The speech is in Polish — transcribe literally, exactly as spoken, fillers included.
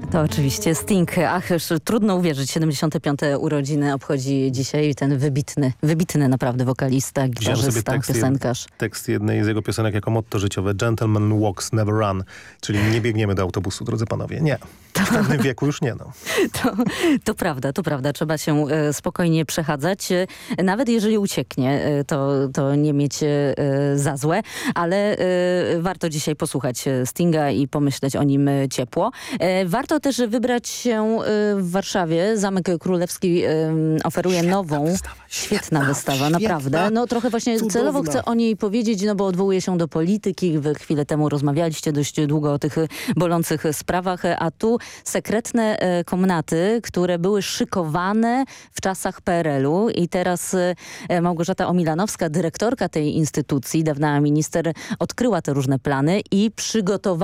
To oczywiście Sting. Ach, już trudno uwierzyć, siedemdziesiąte piąte urodziny obchodzi dzisiaj ten wybitny, wybitny naprawdę wokalista, gitarzysta, piosenkarz. Jed, tekst jednej z jego piosenek jako motto życiowe: Gentleman walks, never run. Czyli nie biegniemy do autobusu, drodzy panowie. Nie. W pewnym wieku już nie. No. To, to prawda, to prawda. Trzeba się e, spokojnie przechadzać. E, nawet jeżeli ucieknie, e, to, to nie mieć e, za złe. Ale e, warto dzisiaj posłuchać Stinga i pomyśleć o nim ciepło. E, warto też wybrać się w Warszawie. Zamek Królewski oferuje świetna nową, wystawa, świetna, świetna wystawa, świetna, naprawdę. No trochę właśnie cudowna. Celowo chcę o niej powiedzieć, no bo odwołuje się do polityki. Wy chwilę temu rozmawialiście dość długo o tych bolących sprawach, a tu sekretne komnaty, które były szykowane w czasach P R L u i teraz Małgorzata Omilanowska, dyrektorka tej instytucji, dawna minister, odkryła te różne plany i przygotowała